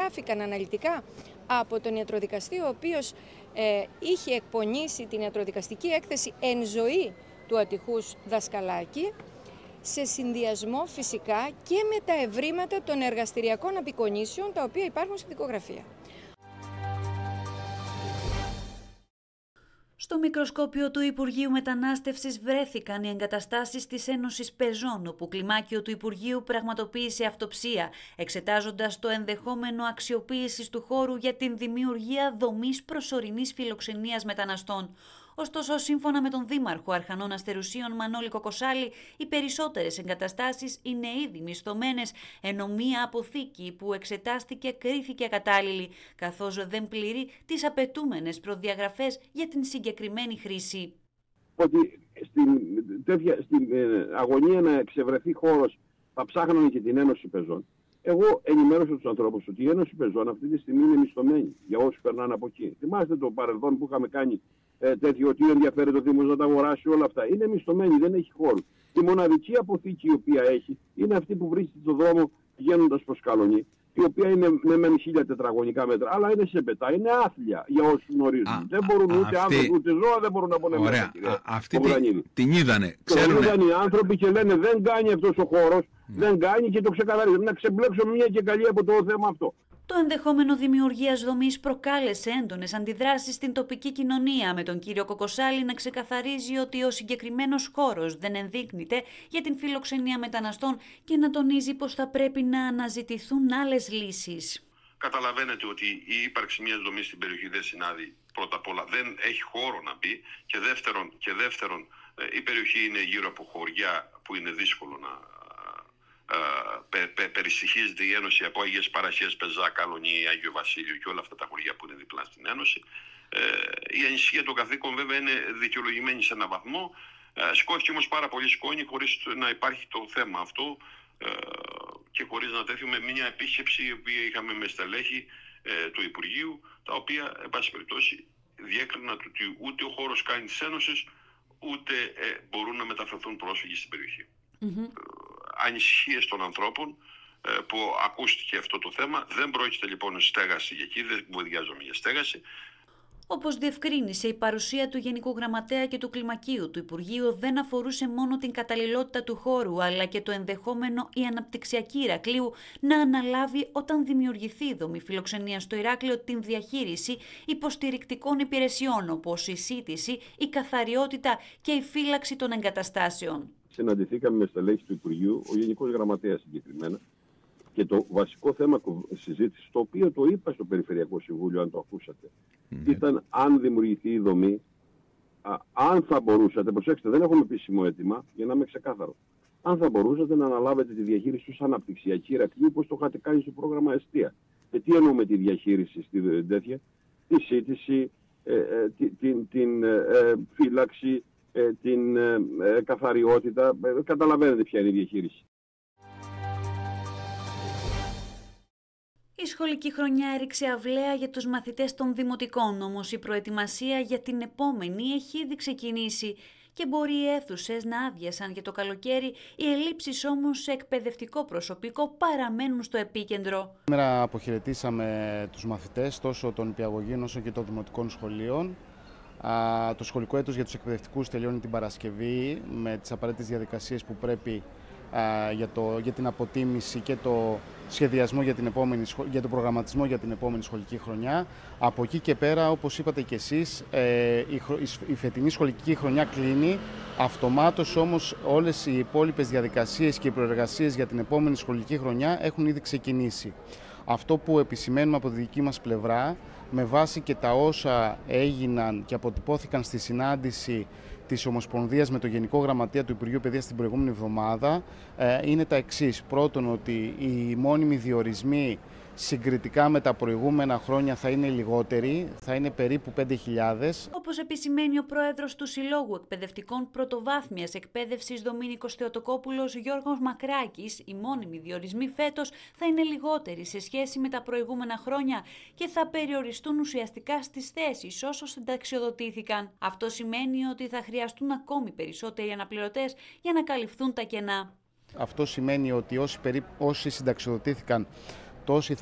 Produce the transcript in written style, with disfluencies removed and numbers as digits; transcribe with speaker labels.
Speaker 1: περιγράφηκαν αναλυτικά από τον ιατροδικαστή, ο οποίος είχε εκπονήσει την ιατροδικαστική έκθεση εν ζωή του ατυχούς δασκαλάκη, σε συνδυασμό φυσικά και με τα ευρήματα των εργαστηριακών απεικονίσεων τα οποία υπάρχουν στη δικογραφία.
Speaker 2: Στο μικροσκόπιο του Υπουργείου Μετανάστευσης βρέθηκαν οι εγκαταστάσεις της Ένωσης Πεζών, όπου κλιμάκιο του Υπουργείου πραγματοποίησε αυτοψία, εξετάζοντας το ενδεχόμενο αξιοποίησης του χώρου για την δημιουργία δομής προσωρινής φιλοξενίας μεταναστών. Ωστόσο, σύμφωνα με τον Δήμαρχο Αρχανών Αστερουσίων Μανώλη Κοκοσάλη, οι περισσότερες εγκαταστάσεις είναι ήδη μισθωμένες, ενώ μία αποθήκη που εξετάστηκε κρίθηκε ακατάλληλη, καθώς δεν πληρεί τις απαιτούμενες προδιαγραφές για την συγκεκριμένη χρήση.
Speaker 3: Ότι στην αγωνία να εξευρεθεί χώρος θα ψάχνανε και την Ένωση Πεζών. Εγώ ενημέρωσα τους ανθρώπους ότι η Ένωση Πεζών αυτή τη στιγμή είναι μισθωμένη για όσους περνάνε από εκεί. Θυμάστε το παρελθόν που είχαμε κάνει τέτοιο, ότι ενδιαφέρεται ο Δήμος να τα αγοράσει, όλα αυτά. Είναι μισθωμένη, δεν έχει χώρο. Η μοναδική αποθήκη η οποία έχει είναι αυτή που βρίσκεται στον δρόμο πηγαίνοντας προς Καλονή, η οποία είναι με 1000 τετραγωνικά μέτρα, αλλά είναι σε πετά, είναι άθλια για όσους γνωρίζουν. Δεν μπορούν ούτε άνθρωποι ούτε ζώα, δεν μπορούν να πάνε μέσα.
Speaker 4: Αυτή την είδανε.
Speaker 3: Ξέρουν. Είδαν οι άνθρωποι και λένε δεν κάνει αυτός ο χώρος, δεν κάνει και το ξεκαθαρίζουν. Να ξεμπλέξουμε μια και καλή από το θέμα αυτό.
Speaker 2: Το ενδεχόμενο δημιουργίας δομής προκάλεσε έντονες αντιδράσεις στην τοπική κοινωνία, με τον κύριο Κοκοσάλη να ξεκαθαρίζει ότι ο συγκεκριμένος χώρος δεν ενδείκνυται για την φιλοξενία μεταναστών και να τονίζει πως θα πρέπει να αναζητηθούν άλλες λύσεις.
Speaker 5: Καταλαβαίνετε ότι η ύπαρξη μιας δομής στην περιοχή δεν συνάδει. Πρώτα απ' όλα δεν έχει χώρο να μπει και δεύτερον η περιοχή είναι γύρω από χωριά που είναι δύσκολο να περιστοιχίζεται η Ένωση από Αγίες Παρασχές, Πεζά, Καλονή, Άγιο Βασίλειο και όλα αυτά τα χωριά που είναι διπλά στην Ένωση. Η ανησυχία των καθήκων βέβαια είναι δικαιολογημένη σε έναν βαθμό. Σκόθηκε όμως πάρα πολύ σκόνη χωρίς να υπάρχει το θέμα αυτό και χωρίς να τέθουμε μια επίσκεψη η οποία είχαμε με στελέχη του Υπουργείου, τα οποία εν πάση περιπτώσει διέκριναν ότι ούτε ο χώρος κάνει της Ένωσης, ούτε μπορούν να μεταφερθούν πρόσφυγες στην περιοχή. Ανησυχίες των ανθρώπων που ακούστηκε αυτό το θέμα. Δεν πρόκειται λοιπόν στέγαση για εκεί, δεν κουβεντιάζομαι για στέγαση.
Speaker 2: Όπως διευκρίνησε, η παρουσία του Γενικού Γραμματέα και του Κλιμακίου του Υπουργείου δεν αφορούσε μόνο την καταλληλότητα του χώρου, αλλά και το ενδεχόμενο η αναπτυξιακή Ηρακλείου να αναλάβει, όταν δημιουργηθεί η δομή φιλοξενίας στο Ηράκλειο, την διαχείριση υποστηρικτικών υπηρεσιών, όπως η σύντηση, η καθαριότητα και η φύλαξη των εγκαταστάσεων.
Speaker 3: Συναντηθήκαμε με στελέχη του Υπουργείου, ο Γενικός Γραμματέας συγκεκριμένα, και το βασικό θέμα συζήτηση, το οποίο το είπα στο Περιφερειακό Συμβούλιο, αν το ακούσατε, ήταν αν δημιουργηθεί η δομή, αν θα μπορούσατε, προσέξτε, δεν έχουμε επίσημο αίτημα, για να είμαι ξεκάθαρο, αν θα μπορούσατε να αναλάβετε τη διαχείριση ως αναπτυξιακή Ηρακλείου, όπως το είχατε κάνει στο πρόγραμμα Εστία. Και τι εννοούμε τη διαχείριση στη τέτοια, τη σύντηση, την φύλαξη, την καθαριότητα, καταλαβαίνετε ποια είναι η διαχείριση.
Speaker 2: Η σχολική χρονιά έριξε αυλαία για τους μαθητές των δημοτικών, όμως η προετοιμασία για την επόμενη έχει ήδη ξεκινήσει και μπορεί οι αίθουσες να άδειασαν για το καλοκαίρι, οι ελλείψεις όμως σε εκπαιδευτικό προσωπικό παραμένουν στο επίκεντρο.
Speaker 6: Σήμερα αποχαιρετήσαμε τους μαθητές τόσο των νηπιαγωγείων όσο και των δημοτικών σχολείων. Το σχολικό έτος για τους εκπαιδευτικούς τελειώνει την Παρασκευή με τις απαραίτητες διαδικασίες που πρέπει για την αποτίμηση και το σχεδιασμό για τον προγραμματισμό για την επόμενη σχολική χρονιά. Από εκεί και πέρα, όπως είπατε και εσείς, η φετινή σχολική χρονιά κλείνει. Αυτομάτως όμως όλες οι υπόλοιπες διαδικασίες και οι προεργασίες για την επόμενη σχολική χρονιά έχουν ήδη ξεκινήσει. Αυτό που επισημαίνουμε από τη δική μας πλευρά, με βάση και τα όσα έγιναν και αποτυπώθηκαν στη συνάντηση της Ομοσπονδίας με το Γενικό Γραμματέα του Υπουργείου Παιδείας την προηγούμενη εβδομάδα, είναι τα εξής. Πρώτον, ότι οι μόνιμοι διορισμοί συγκριτικά με τα προηγούμενα χρόνια θα είναι λιγότεροι, θα είναι περίπου 5.000.
Speaker 2: Όπως επισημαίνει ο πρόεδρος του Συλλόγου Εκπαιδευτικών Πρωτοβάθμιας Εκπαίδευσης Δομήνικος Θεοτοκόπουλος Γιώργος Μακράκης, οι μόνιμοι διορισμοί φέτος θα είναι λιγότεροι σε σχέση με τα προηγούμενα χρόνια και θα περιοριστούν ουσιαστικά στις θέσεις όσο συνταξιοδοτήθηκαν. Αυτό σημαίνει ότι θα χρειαστούν ακόμη περισσότεροι αναπληρωτές για να καλυφθούν τα κενά.
Speaker 6: Αυτό σημαίνει ότι όσοι συνταξιοδοτήθηκαν, τόσοι